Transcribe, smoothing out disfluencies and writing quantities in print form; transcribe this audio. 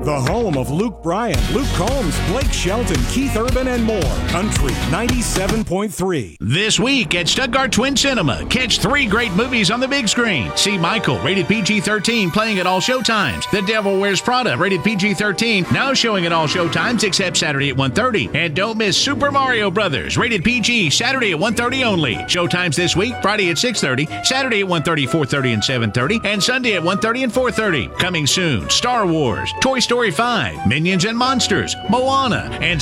The home of Luke Bryan, Luke Combs, Blake Shelton, Keith Urban, and more. Country 97.3. This week at Stuttgart Twin Cinema, catch 3 great movies on the big screen. See Michael, rated PG-13, playing at all showtimes. The Devil Wears Prada, rated PG-13, now showing at all showtimes except Saturday at 1:30. And don't miss Super Mario Brothers, rated PG, Saturday at 1:30 only. Showtimes this week, Friday at 6:30, Saturday at 1:30, 4:30, and 7:30, and Sunday at 1:30 and 4:30. Coming soon, Star Wars, Toy Story 5, Minions and Monsters, Moana, and